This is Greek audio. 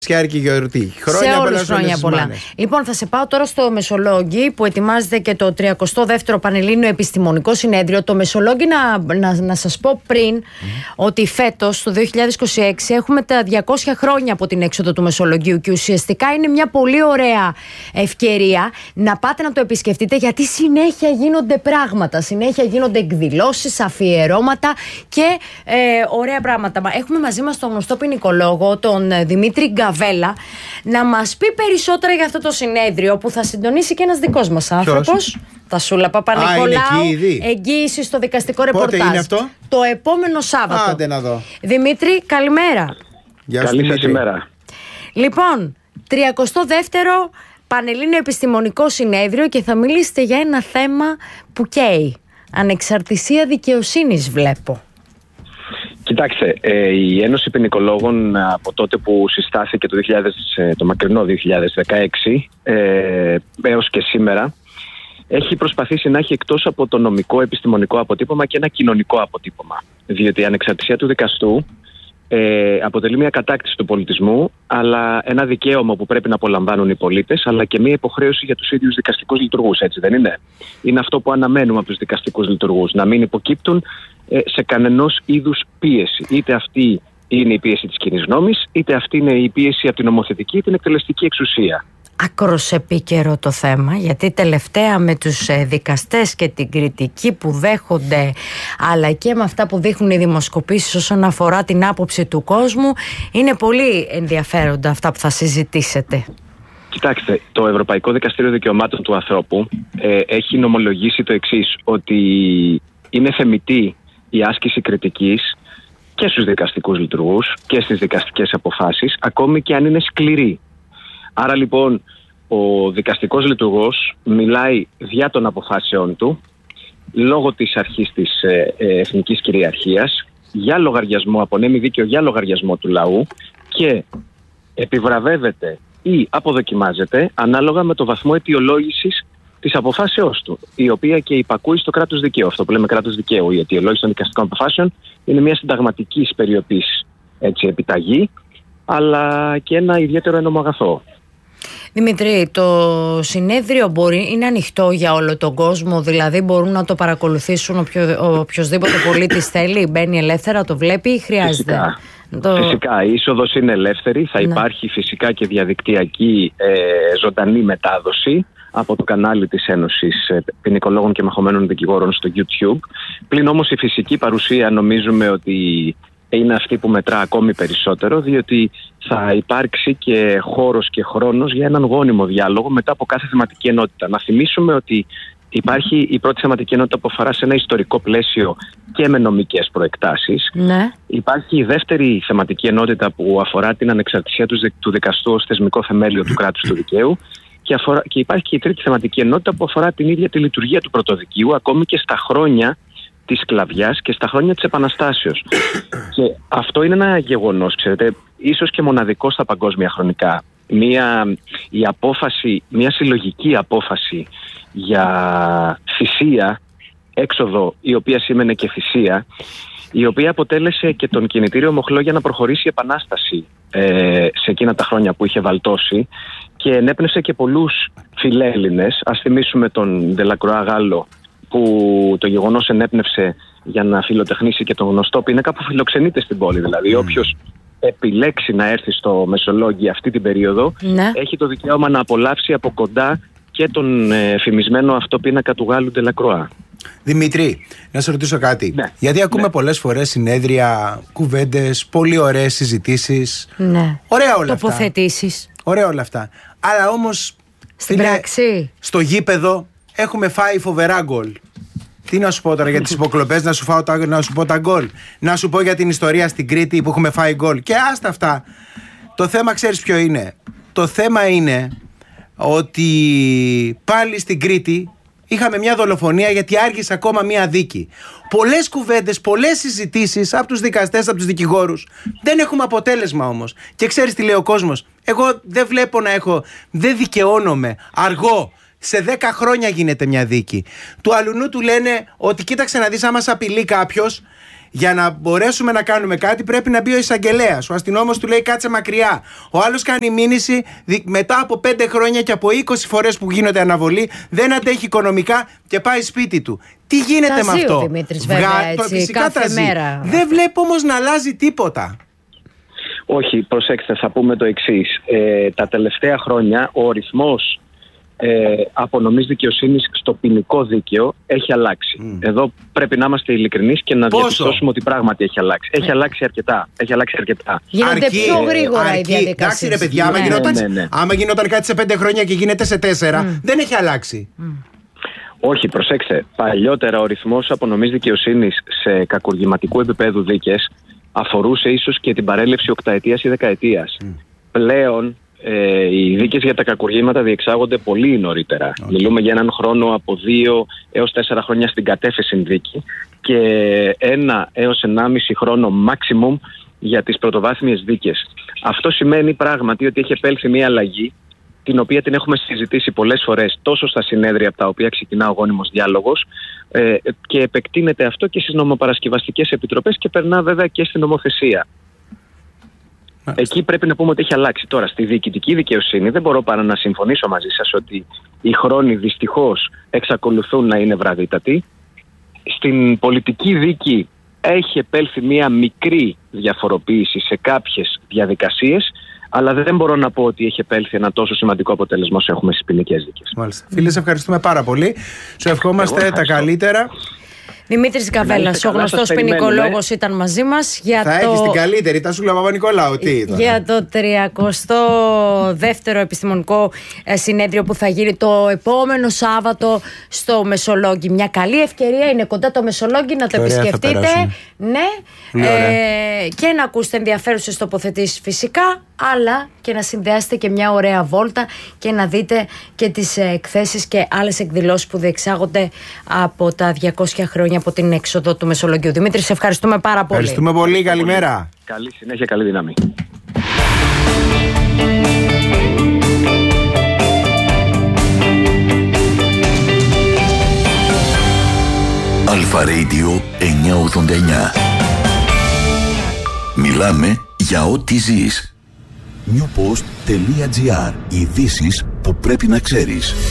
Σκιάρικη γιορτή. Χρόνια πολλά, χρόνια πολλά. Λοιπόν, θα σε πάω τώρα στο Μεσολόγγι που ετοιμάζεται και το 32ο Πανελλήνιο Επιστημονικό Συνέδριο. Το Μεσολόγγι, να σας πω πριν ότι φέτος, το 2026, έχουμε τα 200 χρόνια από την έξοδο του Μεσολογγίου και ουσιαστικά είναι μια πολύ ωραία ευκαιρία να πάτε να το επισκεφτείτε, γιατί συνέχεια γίνονται πράγματα, συνέχεια γίνονται εκδηλώσεις, αφιερώματα και ωραία πράγματα. Έχουμε μαζί μας τον γνωστό ποινικολόγο, τον Δημήτρη Γκαβέλα, να μας πει περισσότερα για αυτό το συνέδριο που θα συντονίσει και ένας δικός μας άνθρωπος. Τασούλα Παπα-Νικολάου, εγγύηση στο δικαστικό ρεπορτάζ. Πότε είναι αυτό? Το επόμενο Σάββατο. Άντε να δω. Δημήτρη, καλημέρα. Καλή σας ημέρα. Λοιπόν, 32ο Πανελλήνιο Επιστημονικό Συνέδριο και θα μιλήσετε για ένα θέμα που καίει. Ανεξαρτησία δικαιοσύνης, βλέπω. Κοιτάξτε, η Ένωση Ποινικολόγων από τότε που συστάθηκε το μακρινό 2016 έως και σήμερα έχει προσπαθήσει να έχει εκτός από το νομικό επιστημονικό αποτύπωμα και ένα κοινωνικό αποτύπωμα. Διότι η ανεξαρτησία του δικαστού αποτελεί μια κατάκτηση του πολιτισμού, αλλά ένα δικαίωμα που πρέπει να απολαμβάνουν οι πολίτες, αλλά και μια υποχρέωση για τους ίδιους δικαστικούς λειτουργούς, έτσι δεν είναι? Είναι αυτό που αναμένουμε από τους δικαστικούς λειτουργούς, να μην υποκύπτουν σε κανενός είδους πίεση. Είτε αυτή είναι η πίεση της κοινής γνώμης, είτε αυτή είναι η πίεση από την νομοθετική ή την εκτελεστική εξουσία. Άκρος επίκαιρο το θέμα, γιατί τελευταία με τους δικαστές και την κριτική που δέχονται, αλλά και με αυτά που δείχνουν οι δημοσκοπήσεις όσον αφορά την άποψη του κόσμου, είναι πολύ ενδιαφέροντα αυτά που θα συζητήσετε. Κοιτάξτε, το Ευρωπαϊκό Δικαστήριο Δικαιωμάτων του Ανθρώπου έχει νομολογήσει το εξής, ότι είναι θεμιτή η άσκηση κριτικής και στους δικαστικούς λειτουργούς και στις δικαστικές αποφάσεις, ακόμη και αν είναι σκληρή. Άρα λοιπόν ο δικαστικός λειτουργός μιλάει δια των αποφάσεών του λόγω της αρχής της εθνικής κυριαρχίας, για λογαριασμό, απονέμει δίκαιο για λογαριασμό του λαού και επιβραβεύεται ή αποδοκιμάζεται ανάλογα με το βαθμό αιτιολόγησης της αποφάσεώς του, η οποία και υπακούει στο κράτος δικαίου. Αυτό που λέμε κράτος δικαίου, η αιτιολόγηση των δικαστικών αποφάσεων είναι μια συνταγματική περιοπής επιταγή, αλλά και ένα ιδιαίτερο ένομο αγαθό. Δημήτρη, το συνέδριο είναι ανοιχτό για όλο τον κόσμο, δηλαδή μπορούν να το παρακολουθήσουν οποιοσδήποτε πολίτης θέλει, μπαίνει ελεύθερα, το βλέπει ή χρειάζεται? Φυσικά, η είσοδος είναι ελεύθερη, θα υπάρχει φυσικά και διαδικτυακή ζωντανή μετάδοση από το κανάλι της Ένωσης Ποινικολόγων και Μαχωμένων Δικηγόρων στο YouTube. Πλην όμως η φυσική παρουσία νομίζουμε ότι είναι αυτή που μετρά ακόμη περισσότερο, διότι θα υπάρξει και χώρος και χρόνος για έναν γόνιμο διάλογο μετά από κάθε θεματική ενότητα. Να θυμίσουμε ότι υπάρχει η πρώτη θεματική ενότητα που αφορά σε ένα ιστορικό πλαίσιο και με νομικές προεκτάσεις. Ναι. Υπάρχει η δεύτερη θεματική ενότητα που αφορά την ανεξαρτησία του δικαστού ως θεσμικό θεμέλιο του κράτους του δικαίου. Και υπάρχει και η τρίτη θεματική ενότητα που αφορά την ίδια τη λειτουργία του πρωτοδικείου, ακόμη και στα χρόνια της σκλαβιάς και στα χρόνια της Επαναστάσεως. Και αυτό είναι ένα γεγονός, ξέρετε, ίσως και μοναδικό στα παγκόσμια χρονικά. Μια συλλογική απόφαση για θυσία, έξοδο η οποία σήμαινε και θυσία, η οποία αποτέλεσε και τον κινητήριο μοχλό για να προχωρήσει η Επανάσταση σε εκείνα τα χρόνια που είχε βαλτώσει και ενέπνευσε και πολλούς φιλέλληνες. Ας θυμίσουμε τον Ντελακροά Γάλλο, που το γεγονός ενέπνευσε για να φιλοτεχνήσει και τον γνωστό πίνακα που φιλοξενείται στην πόλη. Δηλαδή όποιος επιλέξει να έρθει στο Μεσολόγγι αυτή την περίοδο, έχει το δικαίωμα να απολαύσει από κοντά και τον φημισμένο αυτό πίνακα του Γάλλου Ντελακροά. Δημήτρη, να σε ρωτήσω κάτι. Γιατί ακούμε πολλές φορές συνέδρια, κουβέντες, πολύ ωραίες συζητήσεις. Ωραία όλα αυτά. Τοποθετήσεις. Ωραία όλα αυτά. Αλλά όμως στην πράξη, στο γήπεδο έχουμε φάει φοβερά γκολ. Τι να σου πω τώρα για τις υποκλοπές, να σου πω τα γκολ. Να σου πω για την ιστορία στην Κρήτη που έχουμε φάει γκολ. Και άστα αυτά. Το θέμα ξέρεις ποιο είναι? Το θέμα είναι ότι πάλι στην Κρήτη είχαμε μια δολοφονία γιατί άργησε ακόμα μια δίκη. Πολλές κουβέντες, πολλές συζητήσεις από τους δικαστές, από τους δικηγόρους. Δεν έχουμε αποτέλεσμα όμως. Και ξέρεις τι λέει ο κόσμος? Εγώ δεν βλέπω δεν δικαιώνομαι. Αργό. Σε 10 χρόνια γίνεται μια δίκη. Του αλουνού του λένε ότι κοίταξε να δεις, άμα σε απειλεί κάποιος, Για να μπορέσουμε να κάνουμε κάτι, πρέπει να μπει ο εισαγγελέας. Ο αστυνόμος του λέει κάτσε μακριά. Ο άλλος κάνει μήνυση μετά από 5 χρόνια και από 20 φορές που γίνεται αναβολή, δεν αντέχει οικονομικά και πάει σπίτι του. Τι γίνεται με αυτό? Δημήτρης, βέβαια, έτσι, φυσικά κάθε μέρα. Δεν βλέπω όμως να αλλάζει τίποτα. Όχι, προσέξτε, θα πούμε το εξής. Τα τελευταία χρόνια ο ρυθμός απονομής δικαιοσύνης στο ποινικό δίκαιο έχει αλλάξει. Εδώ πρέπει να είμαστε ειλικρινείς και να διαπιστώσουμε ότι πράγματι έχει αλλάξει. Έχει αλλάξει αρκετά. Γίνονται πιο γρήγορα οι διαδικασίες. Εντάξει ρε παιδιά, άμα γινόταν κάτι σε 5 χρόνια και γίνεται σε 4, δεν έχει αλλάξει. Όχι, προσέξτε. Παλιότερα ο ρυθμός απονομής δικαιοσύνης σε κακουργηματικού επίπεδου δίκες αφορούσε ίσως και την παρέλευση 8ετίας ή 10ετίας. Πλέον οι δίκες για τα κακουργήματα διεξάγονται πολύ νωρίτερα. Μιλούμε για έναν χρόνο από 2 έως 4 χρόνια στην κατέφεση δίκη και 1 έως 1,5 χρόνο maximum για τις πρωτοβάθμιες δίκες. Αυτό σημαίνει πράγματι ότι έχει επέλθει μια αλλαγή, την οποία την έχουμε συζητήσει πολλές φορές τόσο στα συνέδρια από τα οποία ξεκινά ο γόνιμος διάλογος, και επεκτείνεται αυτό και στις νομοπαρασκευαστικές επιτροπές και περνά βέβαια και στην νομοθεσία. Εκεί πρέπει να πούμε ότι έχει αλλάξει. Τώρα, στη διοικητική δικαιοσύνη δεν μπορώ παρά να συμφωνήσω μαζί σας ότι οι χρόνοι δυστυχώς εξακολουθούν να είναι βραδύτατοι. Στην πολιτική δίκη έχει επέλθει μια μικρή διαφοροποίηση σε κάποιες διαδικασίες, αλλά δεν μπορώ να πω ότι έχει επέλθει ένα τόσο σημαντικό αποτέλεσμα όσο έχουμε στις ποινικές δίκες. Μάλιστα. Φίλε, σε ευχαριστούμε πάρα πολύ. Σου ευχόμαστε τα καλύτερα. Δημήτρης Γκαβέλλας, ο γνωστός ποινικολόγος, ήταν μαζί μας. Έχεις την καλύτερη, τα σου λέω Παπα-Νικολάου. Για το 32ο επιστημονικό συνέδριο που θα γίνει το επόμενο Σάββατο στο Μεσολόγγι. Μια καλή ευκαιρία, είναι κοντά το Μεσολόγγι, να το επισκεφτείτε. Ναι, και να ακούσετε ενδιαφέρουσες τοποθετήσεις φυσικά, αλλά και να συνδυάσετε και μια ωραία βόλτα και να δείτε και τις εκθέσεις και άλλες εκδηλώσεις που διεξάγονται από τα 200 χρόνια από την έξοδο του Μεσολογγίου. Δημήτρη, σε ευχαριστούμε πάρα πολύ. Ευχαριστούμε πολύ, καλημέρα. Καλή συνέχεια, καλή δύναμη. Αλφα Radio 989. Μιλάμε για ό,τι ζεις. Newpost.gr. Ειδήσεις που πρέπει να ξέρεις.